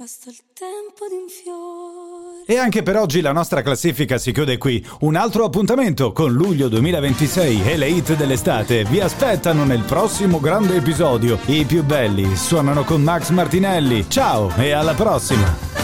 basta il tempo di un fiore. E anche per oggi la nostra classifica si chiude qui. Un altro appuntamento con luglio 2026 e le hit dell'estate vi aspettano nel prossimo grande episodio. I più belli suonano con Max Martinelli. Ciao e alla prossima!